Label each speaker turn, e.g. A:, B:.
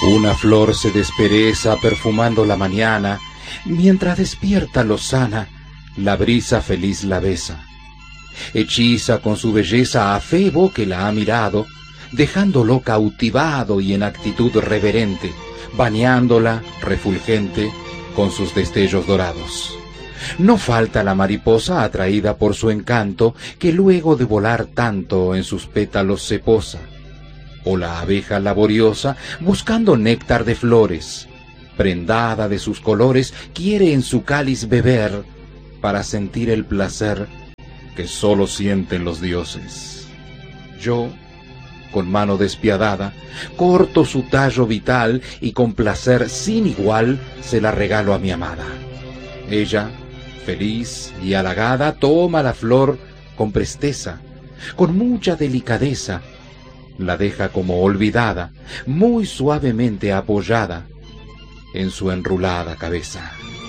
A: Una flor se despereza perfumando la mañana, mientras despierta lozana, la brisa feliz la besa. Hechiza con su belleza a Febo que la ha mirado, dejándolo cautivado y en actitud reverente, bañándola, refulgente, con sus destellos dorados. No falta la mariposa atraída por su encanto, que luego de volar tanto en sus pétalos se posa, o la abeja laboriosa buscando néctar de flores, prendada de sus colores, quiere en su cáliz beber, para sentir el placer que sólo sienten los dioses. Yo, con mano despiadada, corto su tallo vital y con placer sin igual se la regalo a mi amada. Ella, feliz y halagada, toma la flor con presteza, con mucha delicadeza, la deja como olvidada, muy suavemente apoyada en su enrulada cabeza.